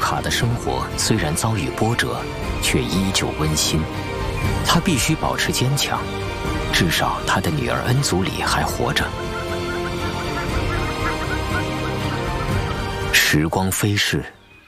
卡的生活虽然遭遇波折，却依旧温馨。他必须保持坚强，至少他的女儿恩祖里还活着。时光飞逝。